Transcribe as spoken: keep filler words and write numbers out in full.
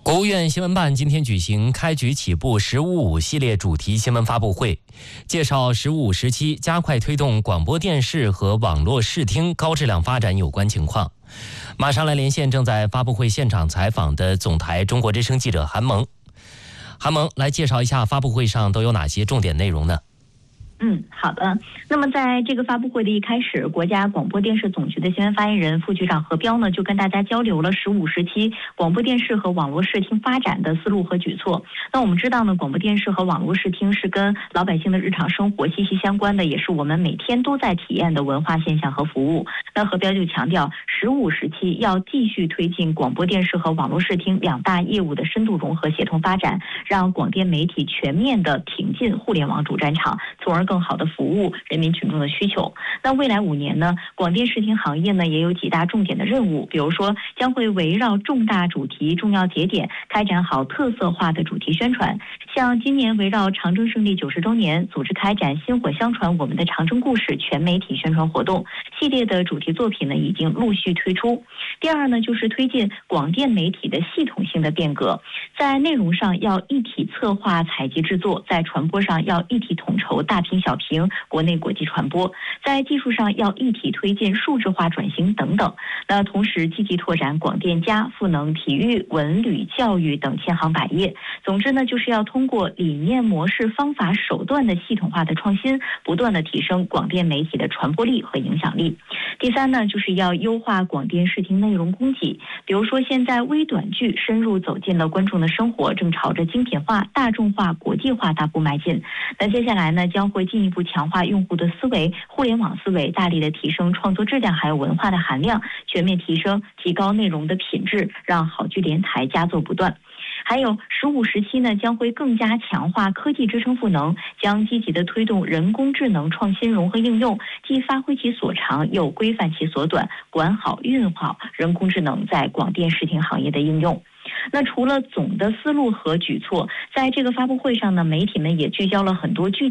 国务院新闻办今天举行开局起步“十五五”系列主题新闻发布会，介绍“十五五”时期加快推动广播电视和网络视听高质量发展有关情况。马上来连线正在发布会现场采访的总台中国之声记者韩萌。韩萌，来介绍一下发布会上都有哪些重点内容呢？ 嗯，好的。那么在这个发布会的一开始，国家广播电视总局的新闻发言人、副局长何彪呢，就跟大家交流了“十五”时期广播电视和网络视听发展的思路和举措。那我们知道呢，广播电视和网络视听是跟老百姓的日常生活息息相关的，也是我们每天都在体验的文化现象和服务。那何彪就强调，“十五”时期要继续推进广播电视和网络视听两大业务的深度融合协同发展，让广电媒体全面的挺进互联网主战场，从而更好的服务人民群众的需求。那未来五年呢，广电视听行业呢也有几大重点的任务，比如说将会围绕重大主题、重要节点开展好特色化的主题宣传。像今年围绕长征胜利九十周年，组织开展薪火相传我们的长征故事全媒体宣传活动，系列的主题作品呢已经陆续推出。第二呢，就是推进广电媒体的系统性的变革，在内容上要一体策划采集制作，在传播上要一体统筹大屏小屏国内国际传播，在技术上要一体推进数字化转型等等。那同时积极拓展广电加、赋能体育、文旅、教育等千行百业。总之呢，就是要通过理念、模式、方法、手段的系统化的创新，不断的提升广电媒体的传播力和影响力。第三呢，就是要优化广电视听内容供给，比如说现在微短剧深入走进了观众的生活，正朝着精品化、大众化、国际化大步迈进。那接下来呢，将会进一步强化用户的思维，互联网思维，大力的提升创作质量还有文化的含量，全面提升提高内容的品质，让好剧连台佳作不断。还有“十五”时期呢，将会更加强化科技支撑赋能，将积极的推动人工智能创新融合应用，既发挥其所长，又规范其所短，管好运好人工智能在广电视听行业的应用。那除了总的思路和举措，在这个发布会上呢，媒体们也聚焦了很多具